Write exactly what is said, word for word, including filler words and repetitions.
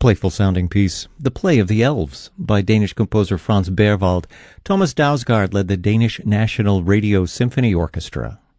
Playful-sounding piece, The Play of the Elves, by Danish composer Franz Berwald. Thomas Dausgaard led the Danish National Radio Symphony Orchestra.